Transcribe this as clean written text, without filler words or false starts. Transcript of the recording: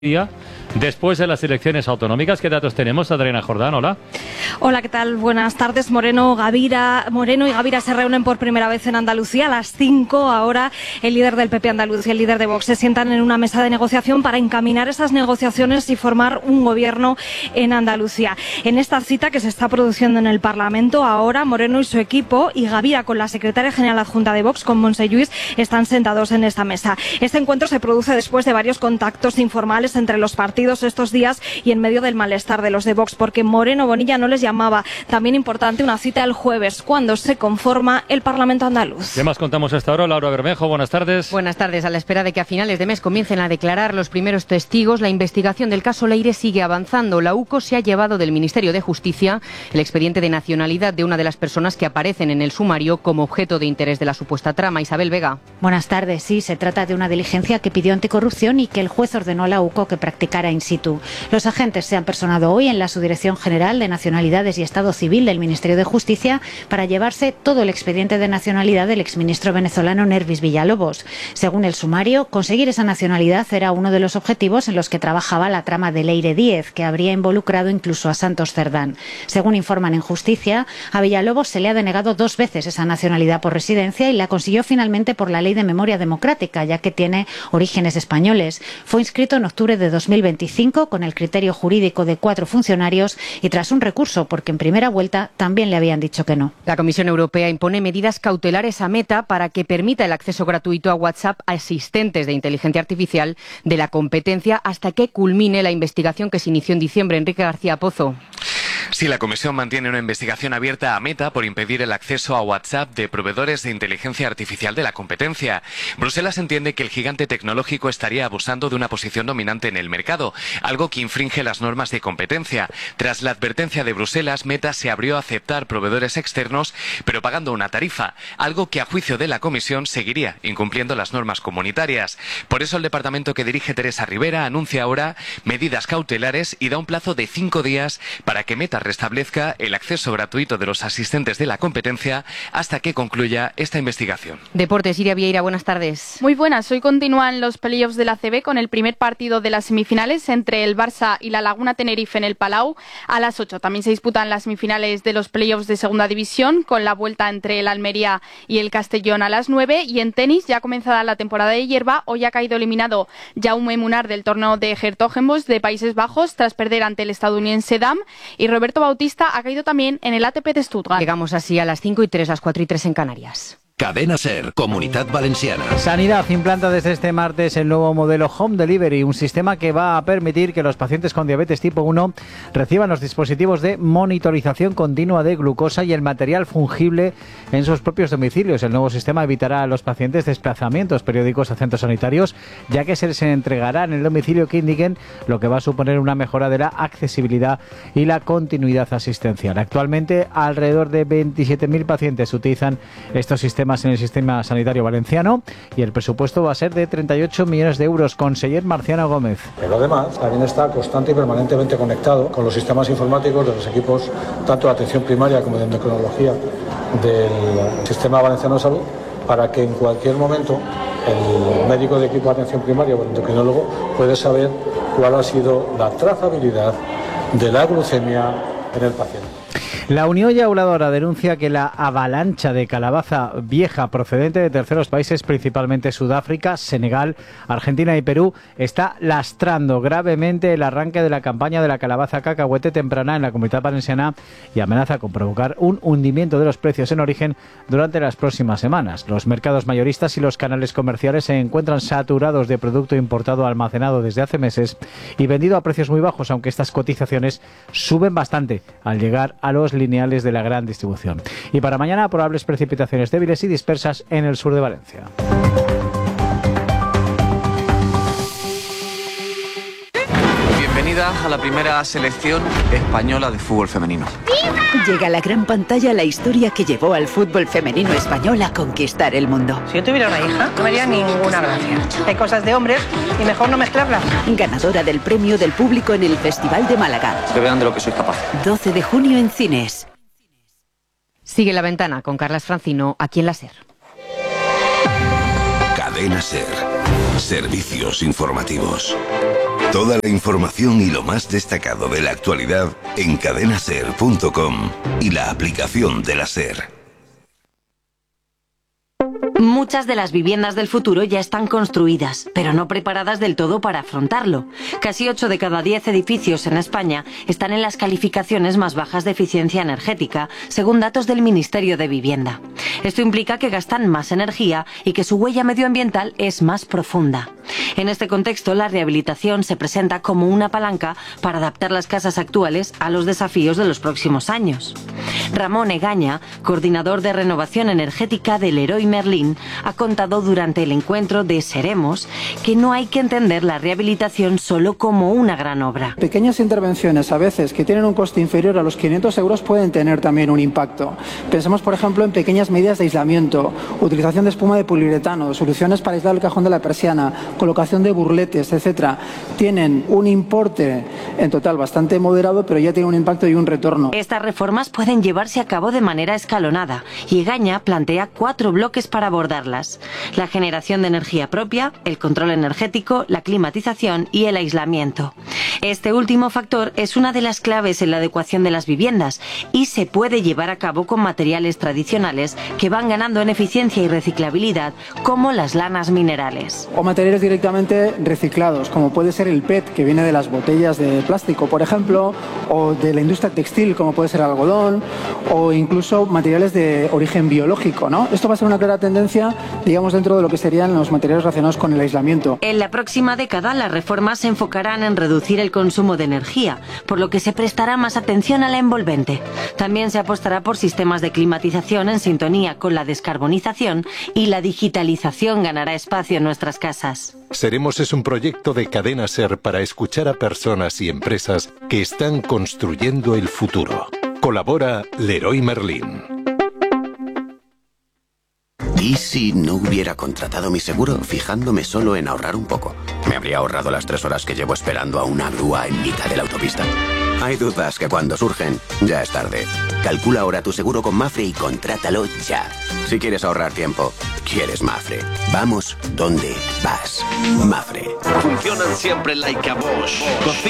Día después de las elecciones autonómicas. ¿Qué datos tenemos, Adriana Jordán? Hola. Hola, ¿qué tal? Buenas tardes. Moreno y Gavira se reúnen por primera vez en Andalucía a las 5. Ahora el líder del PP andaluz y el líder de Vox se sientan en una mesa de negociación para encaminar esas negociaciones y formar un gobierno en Andalucía. En esta cita que se está produciendo en el Parlamento, ahora Moreno y su equipo y Gavira con la secretaria general adjunta de Vox, con Montse Lluís, están sentados en esta mesa. Este encuentro se produce después de varios contactos informales entre los partidos estos días y en medio del malestar de los de Vox, porque Moreno Bonilla no les llamaba. También importante una cita el jueves, cuando se conforma el Parlamento andaluz. ¿Qué más contamos hasta ahora? Laura Bermejo, buenas tardes. Buenas tardes. A la espera de que a finales de mes comiencen a declarar los primeros testigos, la investigación del caso Leire sigue avanzando. La UCO se ha llevado del Ministerio de Justicia el expediente de nacionalidad de una de las personas que aparecen en el sumario como objeto de interés de la supuesta trama. Isabel Vega. Buenas tardes. Sí, se trata de una diligencia que pidió Anticorrupción y que el juez ordenó a la UCO que practicara in situ. Los agentes se han personado hoy en la Subdirección General de Nacionalidades y Estado Civil del Ministerio de Justicia para llevarse todo el expediente de nacionalidad del exministro venezolano Nervis Villalobos. Según el sumario, conseguir esa nacionalidad era uno de los objetivos en los que trabajaba la trama de Leire Díez, que habría involucrado incluso a Santos Cerdán. Según informan en Justicia, a Villalobos se le ha denegado 2 veces esa nacionalidad por residencia y la consiguió finalmente por la Ley de Memoria Democrática, ya que tiene orígenes españoles. Fue inscrito en octubre de 2025 con el criterio jurídico de 4 funcionarios y tras un recurso porque en primera vuelta también le habían dicho que no. La Comisión Europea impone medidas cautelares a Meta para que permita el acceso gratuito a WhatsApp a asistentes de inteligencia artificial de la competencia hasta que culmine la investigación que se inició en diciembre. Enrique García Pozo. Sí, la Comisión mantiene una investigación abierta a Meta por impedir el acceso a WhatsApp de proveedores de inteligencia artificial de la competencia. Bruselas entiende que el gigante tecnológico estaría abusando de una posición dominante en el mercado, algo que infringe las normas de competencia. Tras la advertencia de Bruselas, Meta se abrió a aceptar proveedores externos, pero pagando una tarifa, algo que a juicio de la Comisión seguiría incumpliendo las normas comunitarias. Por eso el departamento que dirige Teresa Rivera anuncia ahora medidas cautelares y da un plazo de 5 días para que Meta restablezca el acceso gratuito de los asistentes de la competencia hasta que concluya esta investigación. Deportes, Iria Vieira, buenas tardes. Muy buenas, hoy continúan los playoffs de la ACB con el primer partido de las semifinales entre el Barça y la Laguna Tenerife en el Palau a las 8. También se disputan las semifinales de los playoffs de segunda división con la vuelta entre el Almería y el Castellón a las 9. Y en tenis, ya comenzada la temporada de hierba, hoy ha caído eliminado Jaume Munar del torneo de Hertogenbosch de Países Bajos tras perder ante el estadounidense Dam, y Roberto Bautista ha caído también en el ATP de Stuttgart. Llegamos así a las 5:03, las 4:03 en Canarias. Cadena SER, Comunidad Valenciana. Sanidad implanta desde este martes el nuevo modelo Home Delivery, un sistema que va a permitir que los pacientes con diabetes tipo 1 reciban los dispositivos de monitorización continua de glucosa y el material fungible en sus propios domicilios. El nuevo sistema evitará a los pacientes desplazamientos periódicos a centros sanitarios, ya que se les entregará en el domicilio que indiquen, lo que va a suponer una mejora de la accesibilidad y la continuidad asistencial. Actualmente, alrededor de 27.000 pacientes utilizan estos sistemas en el sistema sanitario valenciano y el presupuesto va a ser de 38 millones de euros. Conseller Marciano Gómez. Pero además también está constante y permanentemente conectado con los sistemas informáticos de los equipos tanto de atención primaria como de endocrinología del Sistema Valenciano de Salud, para que en cualquier momento el médico de equipo de atención primaria o el endocrinólogo puede saber cuál ha sido la trazabilidad de la glucemia en el paciente. La Unión Yauladora denuncia que la avalancha de calabaza vieja procedente de terceros países, principalmente Sudáfrica, Senegal, Argentina y Perú, está lastrando gravemente el arranque de la campaña de la calabaza cacahuete temprana en la Comunidad Valenciana y amenaza con provocar un hundimiento de los precios en origen durante las próximas semanas. Los mercados mayoristas y los canales comerciales se encuentran saturados de producto importado almacenado desde hace meses y vendido a precios muy bajos, aunque estas cotizaciones suben bastante al llegar a los lineales de la gran distribución. Y para mañana, probables precipitaciones débiles y dispersas en el sur de Valencia. Bienvenida a la primera selección española de fútbol femenino. Llega a la gran pantalla la historia que llevó al fútbol femenino español a conquistar el mundo. Si yo tuviera una hija, no me haría ninguna gracia. Hay cosas de hombres y mejor no mezclarlas. Ganadora del premio del público en el Festival de Málaga. Que vean de lo que soy capaz. 12 de junio en cines. Sigue La Ventana con Carlas Francino, aquí en la SER. Cadena SER. Servicios informativos. Toda la información y lo más destacado de la actualidad en cadenaser.com y la aplicación de la SER. Muchas de las viviendas del futuro ya están construidas, pero no preparadas del todo para afrontarlo. Casi 8 de cada 10 edificios en España están en las calificaciones más bajas de eficiencia energética, según datos del Ministerio de Vivienda. Esto implica que gastan más energía y que su huella medioambiental es más profunda. En este contexto, la rehabilitación se presenta como una palanca para adaptar las casas actuales a los desafíos de los próximos años. Ramón Egaña, coordinador de renovación energética del Leroy Merlin, ha contado durante el encuentro de Seremos que no hay que entender la rehabilitación solo como una gran obra. Pequeñas intervenciones, a veces, que tienen un coste inferior a los 500 euros, pueden tener también un impacto. Pensemos, por ejemplo, en pequeñas medidas de aislamiento, utilización de espuma de poliuretano, soluciones para aislar el cajón de la persiana, colocación de burletes, etcétera. Tienen un importe en total bastante moderado, pero ya tienen un impacto y un retorno. Estas reformas pueden llevarse a cabo de manera escalonada y Egaña plantea 4 bloques para abordarlas: la generación de energía propia, el control energético, la climatización y el aislamiento. Este último factor es una de las claves en la adecuación de las viviendas y se puede llevar a cabo con materiales tradicionales que van ganando en eficiencia y reciclabilidad, como las lanas minerales. O materiales directamente reciclados, como puede ser el PET, que viene de las botellas de plástico, por ejemplo, o de la industria textil, como puede ser algodón, o incluso materiales de origen biológico, ¿no? Esto va a ser una clara tendencia, digamos, dentro de lo que serían los materiales relacionados con el aislamiento. En la próxima década, las reformas se enfocarán en reducir el consumo de energía, por lo que se prestará más atención a la envolvente. También se apostará por sistemas de climatización en sintonía con la descarbonización, y la digitalización ganará espacio en nuestras casas. Seremos es un proyecto de Cadena SER para escuchar a personas y empresas que están construyendo el futuro. Colabora Leroy Merlin. ¿Y si no hubiera contratado mi seguro fijándome solo en ahorrar un poco? Me habría ahorrado las 3 horas que llevo esperando a una grúa en mitad de la autopista. Hay dudas que cuando surgen, ya es tarde. Calcula ahora tu seguro con Mapfre y contrátalo ya. Si quieres ahorrar tiempo, quieres Mapfre. Vamos donde vas. Mapfre. Funcionan siempre like a Bosch.